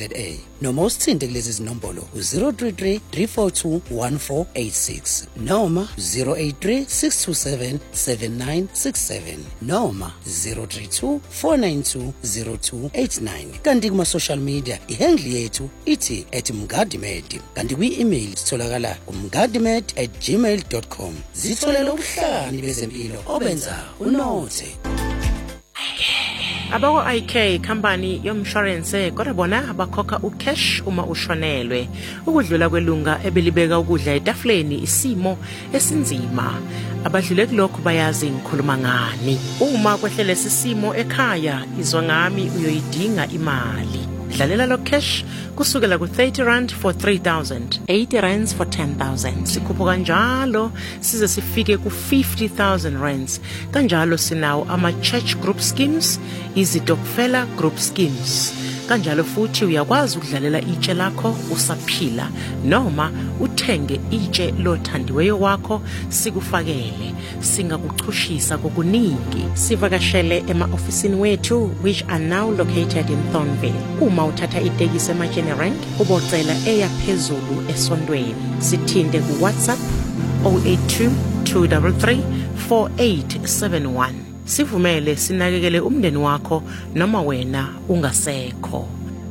noma usithinte kulezi zinombolo 033 342 1486 noma 083 627 7967 noma 032 492 0289 kanti kuma social media ihandle yethu ithi @mngadimed kanti kwi-email sitholakala mngadimed@gmail.com zitholela ubuhlani bezempilo obenza unothe. Abako IK company yomshwarense kodwa bona bakhokha ucash uma ushonelwe ukudlula kwelunga ebelibeka ukudla etafuleni isimo esinzima abadlule kulokho bayazi ngikhuluma ngani uma kwehlele sisimo ekhaya izwa ngami uyoyidinga imali dlalela lo cash kusukela ku 30 rand for 3000 80 rands for 10000 sikhupha kanjalo size sifike ku 50000 rands kanjalo sinawo ama church group schemes izitokfela group schemes kanjalo futhi uyakwazi ukudlalela itshe lakho usaphila noma uthenge itshe lothandiweyo wakho sikufakele singakuchushisa kokuningi sivakashele ema-ofisini wethu which are now located in Thornville uma uthatha itekisi eMajene Rank ubocela eya phezulu esondweni sithinte ku WhatsApp 082 233 4871 sivumele sinakekele umndeni wakho noma wena ungasekho.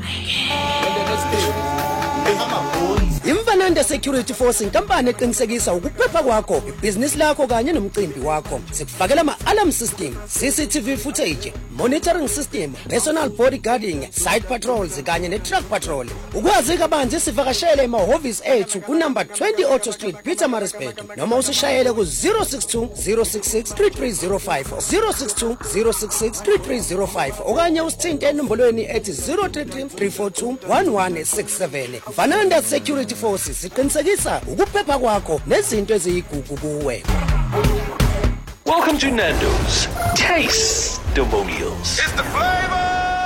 Imfananda Security Force inkampani eqinisekisa ukuphepha kwakho, ibhizinisi lakho kanye nomcimbi wakho. Sikufakela ama-alarm system, CCTV footage, monitoring system, personal bodyguarding, site patrols kanye ne-truck patrol. Ukwazi kabanzi sivakashele emahhovisi ethu ku number 20 Auto Street, Pietermaritzburg. Noma usishayele ku 062 066 3305 062 066 3305 okanye usithinte enombolweni ethi 033 342 1167. Fananda Security Force siqinisekisa ukuphepha kwakho nezinto eziyigugu kuwe. Welcome to Nando's. Taste the meals. It's the flavor!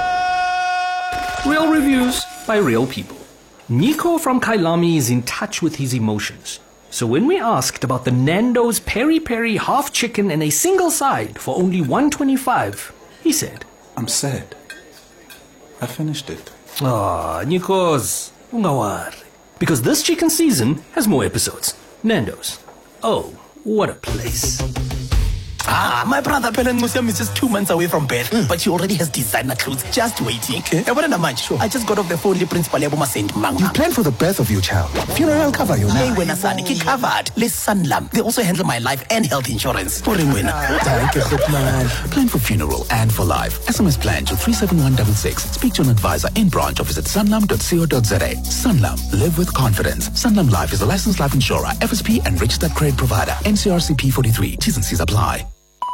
Real reviews by real people. Nico from Kailami is in touch with his emotions. So when we asked about the Nando's Peri Peri half chicken and a single side for only $1.25, he said, I'm sad. I finished it. Nikos, ungawari. Because this chicken season has more episodes. Nando's. Oh, what a place. My brother Pelen Musiam is just 2 months away from birth, but he already has designer clothes just waiting. Okay. Sure. I just got off the phone with Principal Yaboma Saint Mang. You planned for the birth of your child. Funeral cover you now. When he covered. Les Sanlam. They also handle my life and health insurance. For Plan for funeral and for life. SMS plan to 37166. Speak to an advisor in branch or visit sanlam.co.za. Sanlam. Live with confidence. Sanlam Life is a licensed life insurer, FSP and registered credit provider. NCRCP 43. T's and C's apply.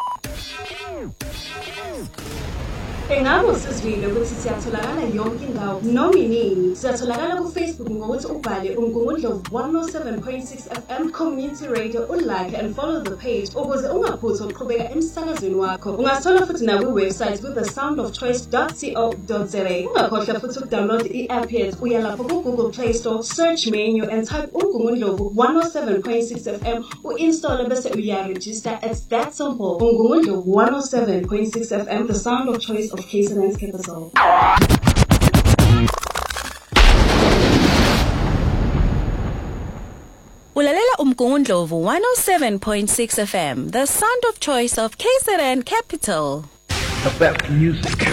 Engabo sizwile ukuthi siyatholakala yonke indawo noma inini siyatholakala ku Facebook ngokuthi ubhale uNgungundlovu 107.6 FM Community Radio ulike and follow the page ukuze ungaphuthi ukuqhubeka emsakazweni wakho ungasithola futhi na ku website with thesoundofchoice.co.za ungakhohlwa futhi ukudownload i-app yethu uya lapho ku Google Play Store search menu and type uNgungundlovu 107.6 FM uinstall bese uyaregister. It's that simple. uNgungundlovu 107.6 FM the sound of choice of KZN's capital. Ulalela uMgungundlovu 107.6 FM, the sound of choice of KZN capital. About music.